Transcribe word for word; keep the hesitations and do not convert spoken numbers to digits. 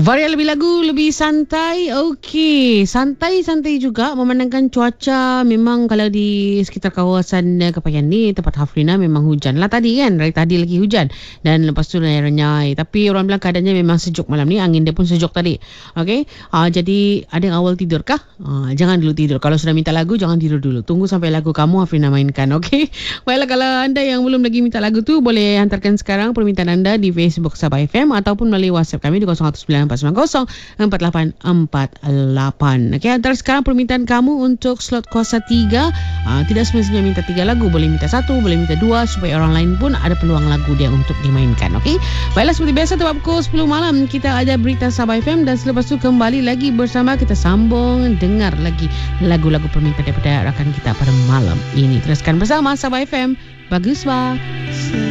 Varian lebih lagu, lebih santai. Okey, santai-santai juga memandangkan cuaca. Memang kalau di sekitar kawasan Kepayan ni, tempat Hafrina memang hujan lah tadi kan. Dari tadi lagi hujan. Dan lepas tu renyai-renyai. Tapi orang bilang keadaannya memang sejuk malam ni. Angin dia pun sejuk tadi. Okey, uh, jadi ada yang awal tidur kah? Uh, jangan dulu tidur. Kalau sudah minta lagu, jangan tidur dulu. Tunggu sampai lagu kamu Hafrina mainkan. Okey, baiklah, kalau anda yang belum lagi minta lagu tu, boleh hantarkan sekarang permintaan anda di Facebook Sabah F M ataupun melalui WhatsApp kami di kosong satu sembilan empat sembilan kosong empat lapan empat lapan. Okey, antara sekarang permintaan kamu untuk slot kuasa tiga. Uh, tidak semestinya minta tiga lagu, boleh minta satu, boleh minta dua, supaya orang lain pun ada peluang lagu dia untuk dimainkan. Okey, baiklah, seperti biasa tepat pukul sepuluh malam kita ada berita Sabah F M, dan selepas tu kembali lagi bersama kita sambung dengar lagi lagu-lagu permintaan daripada rakan kita pada malam ini. Teruskan bersama Sabah F M. Bagus, Pak.